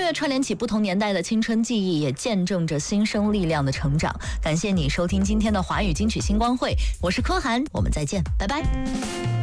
乐串联起不同年代的青春记忆，也见证着新生力量的成长。感谢你收听今天的华语金曲星光会，我是柯涵，我们再见，拜拜。